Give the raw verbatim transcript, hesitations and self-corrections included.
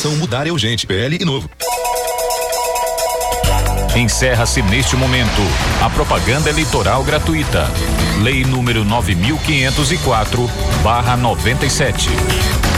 Legislação mudar é urgente. P L e Novo. Encerra-se neste momento a propaganda eleitoral gratuita. Lei número nove mil quinhentos e quatro barra noventa e sete.